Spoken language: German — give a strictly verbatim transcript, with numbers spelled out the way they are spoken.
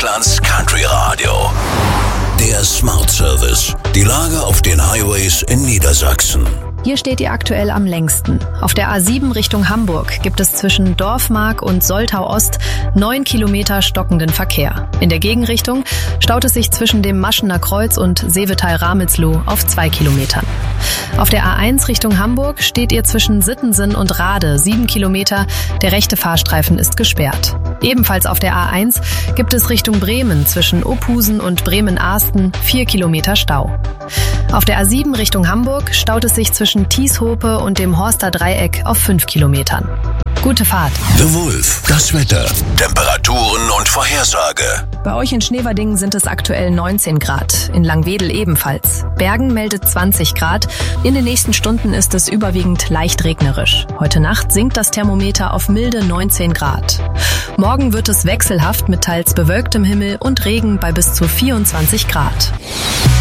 Deutschlands Country Radio. Der Smart Service. Die Lage auf den Highways in Niedersachsen. Hier steht ihr aktuell am längsten. Auf der A sieben Richtung Hamburg gibt es zwischen Dorfmark und Soltau Ost neun Kilometer stockenden Verkehr. In der Gegenrichtung staut es sich zwischen dem Maschener Kreuz und Seevetal-Ramelsloh auf zwei Kilometern. Auf der A eins Richtung Hamburg steht ihr zwischen Sittensen und Rade sieben Kilometer. Der rechte Fahrstreifen ist gesperrt. Ebenfalls auf der A eins gibt es Richtung Bremen zwischen Ophusen und Bremen-Ahsten vier Kilometer Stau. Auf der A sieben Richtung Hamburg staut es sich zwischen Tieshope und dem Horster Dreieck auf fünf Kilometern. Gute Fahrt. The Wolf, das Wetter, Temperaturen und Vorhersage. Bei euch in Schneverdingen sind es aktuell neunzehn Grad, in Langwedel ebenfalls. Bergen meldet zwanzig Grad. In den nächsten Stunden ist es überwiegend leicht regnerisch. Heute Nacht sinkt das Thermometer auf milde neunzehn Grad. Morgen wird es wechselhaft mit teils bewölktem Himmel und Regen bei bis zu vierundzwanzig Grad.